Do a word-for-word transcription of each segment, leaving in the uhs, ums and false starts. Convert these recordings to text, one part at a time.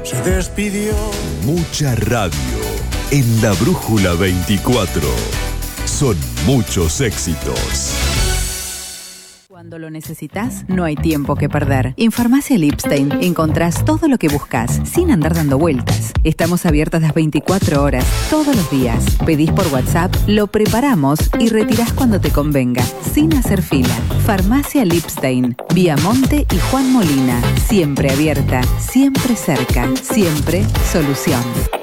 se despidió. Mucha radio en la Brújula veinticuatro. Son muchos éxitos. Cuando lo necesitas, no hay tiempo que perder. En Farmacia Lipstein encontrás todo lo que buscas, sin andar dando vueltas. Estamos abiertas las veinticuatro horas, todos los días. Pedís por WhatsApp, lo preparamos y retirás cuando te convenga, sin hacer fila. Farmacia Lipstein, Viamonte y Juan Molina. Siempre abierta, siempre cerca, siempre solución.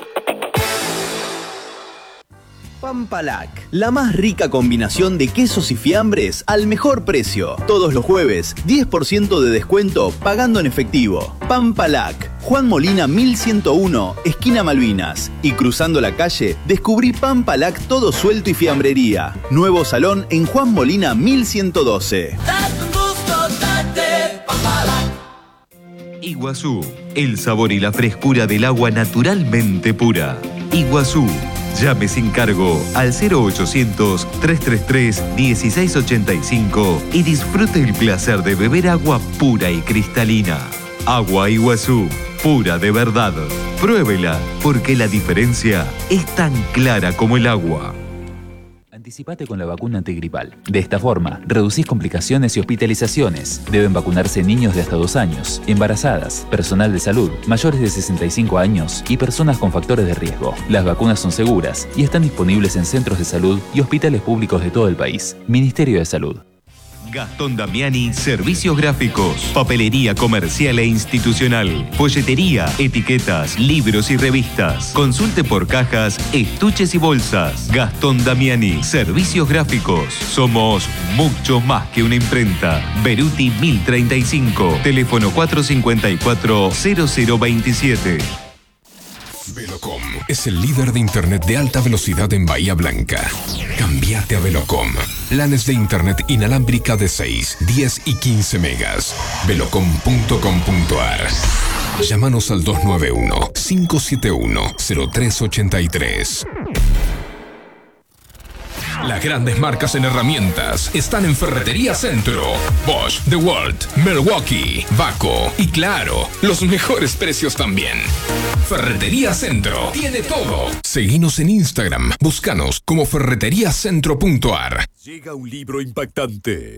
Pampalac, la más rica combinación de quesos y fiambres al mejor precio. Todos los jueves, diez por ciento de descuento pagando en efectivo. Pampalac, Juan Molina mil ciento uno, esquina Malvinas. Y cruzando la calle, descubrí Pampalac todo suelto y fiambrería. Nuevo salón en Juan Molina mil ciento doce. Iguazú, el sabor y la frescura del agua naturalmente pura. Iguazú. Llame sin cargo al cero ochocientos, trescientos treinta y tres, dieciséis ochenta y cinco y disfrute el placer de beber agua pura y cristalina. Agua Iguazú, pura de verdad. Pruébela, porque la diferencia es tan clara como el agua. Anticipate con la vacuna antigripal. De esta forma, reducís complicaciones y hospitalizaciones. Deben vacunarse niños de hasta dos años, embarazadas, personal de salud, mayores de sesenta y cinco años y personas con factores de riesgo. Las vacunas son seguras y están disponibles en centros de salud y hospitales públicos de todo el país. Ministerio de Salud. Gastón Damiani, servicios gráficos, papelería comercial e institucional, folletería, etiquetas, libros y revistas. Consulte por cajas, estuches y bolsas. Gastón Damiani, servicios gráficos. Somos mucho más que una imprenta. Beruti mil treinta y cinco, teléfono cuatro cinco cuatro, cero cero veintisiete. Velocom es el líder de internet de alta velocidad en Bahía Blanca. Cambiate a Velocom. Planes de internet inalámbrica de seis, diez y quince megas. velocom punto com punto a r. Llámanos al dos nueve uno, cinco siete uno, cero tres ocho tres. Las grandes marcas en herramientas están en Ferretería Centro. Bosch, DeWalt, Milwaukee, Vaco y claro, los mejores precios también. Ferretería Centro tiene todo. Seguinos en Instagram, búscanos como ferretería centro punto a r. Llega un libro impactante.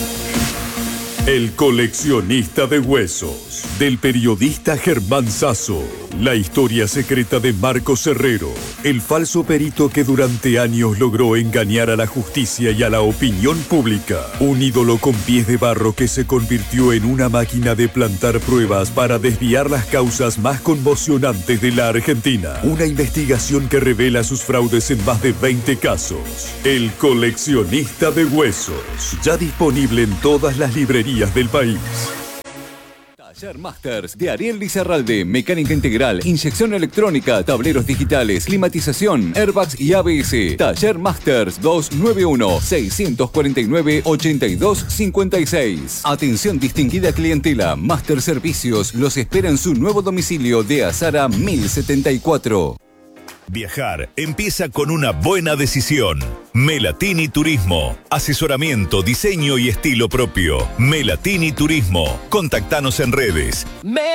El coleccionista de huesos, del periodista Germán Sasso. La historia secreta de Marcos Herrero, el falso perito que durante años logró engañar a la justicia y a la opinión pública. Un ídolo con pies de barro que se convirtió en una máquina de plantar pruebas para desviar las causas más conmocionantes de la Argentina. Una investigación que revela sus fraudes en más de veinte casos. El coleccionista de huesos, ya disponible en todas las librerías del país. Taller Masters de Ariel Lizarralde, mecánica integral, inyección electrónica, tableros digitales, climatización, airbags y A B S. Taller Masters dos nueve uno, seis cuatro nueve, ocho dos cinco seis. Atención distinguida clientela, Master Servicios los espera en su nuevo domicilio de Azara mil setenta y cuatro. Viajar empieza con una buena decisión. Melatini Turismo. Asesoramiento, diseño y estilo propio. Melatini Turismo. Contactanos en redes. Me